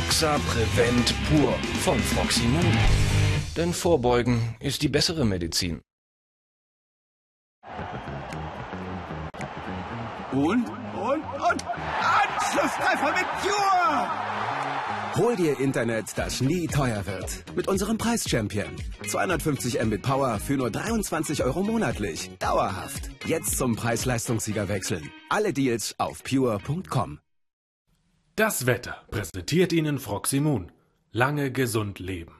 Axa Prevent Pur von Froximon. Denn Vorbeugen ist die bessere Medizin. Und Anschlusstreffer mit Pure! Hol dir Internet, das nie teuer wird. Mit unserem Preis-Champion. 250 Mbit Power für nur 23 € monatlich. Dauerhaft. Jetzt zum Preis-Leistungssieger wechseln. Alle Deals auf pure.com. Das Wetter präsentiert Ihnen Froximon. Lange gesund leben.